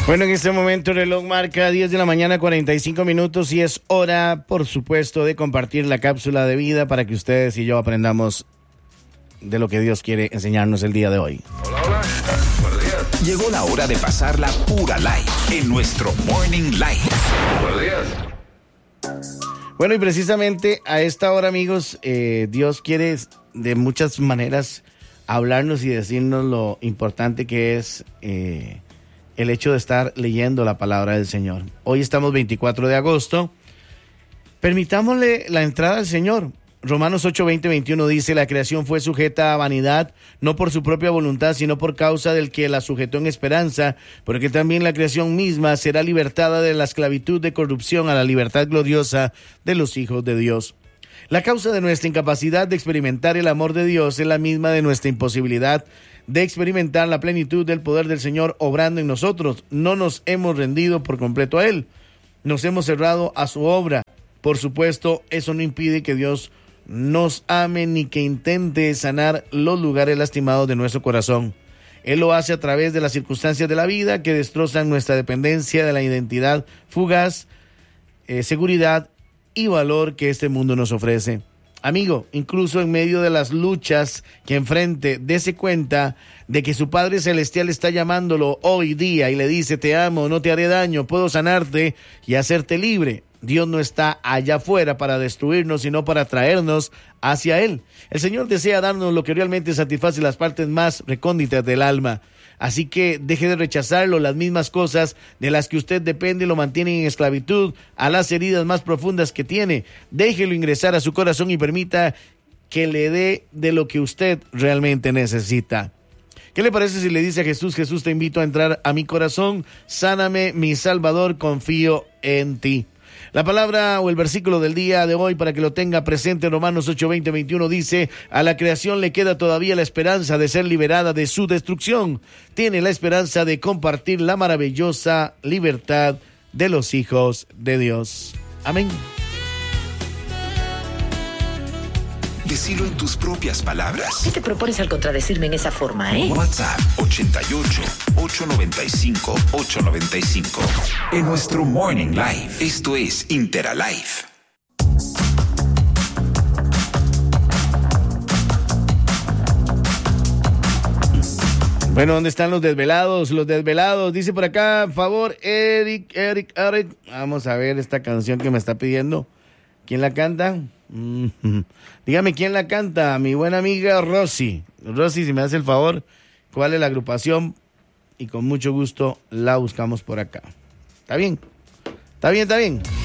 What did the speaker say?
Bueno, en este momento el reloj marca 10 de la mañana, 45 minutos y es hora, por supuesto, de compartir la cápsula de vida para que ustedes y yo aprendamos de lo que Dios quiere enseñarnos el día de hoy. Hola, hola. Buenos días. Llegó la hora de pasarla pura live en nuestro Morning Live. Buenos días. Bueno, y precisamente a esta hora, amigos, Dios quiere de muchas maneras hablarnos y decirnos lo importante que es el hecho de estar leyendo la palabra del Señor. Hoy estamos 24 de agosto. Permitámosle la entrada al Señor. Romanos 8:20-21 dice: la creación fue sujeta a vanidad, no por su propia voluntad, sino por causa del que la sujetó en esperanza, porque también la creación misma será libertada de la esclavitud de corrupción a la libertad gloriosa de los hijos de Dios. La causa de nuestra incapacidad de experimentar el amor de Dios es la misma de nuestra imposibilidad de experimentar la plenitud del poder del Señor obrando en nosotros. No nos hemos rendido por completo a Él. Nos hemos cerrado a su obra. Por supuesto, eso no impide que Dios nos ame ni que intente sanar los lugares lastimados de nuestro corazón. Él lo hace a través de las circunstancias de la vida que destrozan nuestra dependencia de la identidad fugaz, seguridad y valor que este mundo nos ofrece. Amigo, incluso en medio de las luchas que enfrente, dése cuenta de que su Padre Celestial está llamándolo hoy día y le dice: te amo, no te haré daño, puedo sanarte y hacerte libre. Dios no está allá afuera para destruirnos, sino para traernos hacia Él. El Señor desea darnos lo que realmente satisface las partes más recónditas del alma. Así que deje de rechazarlo. Las mismas cosas de las que usted depende lo mantienen en esclavitud a las heridas más profundas que tiene. Déjelo ingresar a su corazón y permita que le dé de lo que usted realmente necesita. ¿Qué le parece si le dice a Jesús: Jesús, te invito a entrar a mi corazón, sáname, mi Salvador, confío en ti? La palabra o el versículo del día de hoy, para que lo tenga presente, Romanos 8:20-21 dice: a la creación le queda todavía la esperanza de ser liberada de su destrucción. Tiene la esperanza de compartir la maravillosa libertad de los hijos de Dios. Amén. Decilo en tus propias palabras. ¿Qué te propones al contradecirme en esa forma, WhatsApp 88-895-895. En nuestro Morning Live. Esto es Interalife. Bueno, ¿dónde están los desvelados? Los desvelados, dice por acá, favor, Eric. Vamos a ver esta canción que me está pidiendo. ¿Quién la canta? Dígame quién la canta. Mi buena amiga Rosy. Rosy, si me hace el favor, ¿cuál es la agrupación? Y con mucho gusto la buscamos por acá. ¿Está bien? ¿Está bien? ¿Está bien?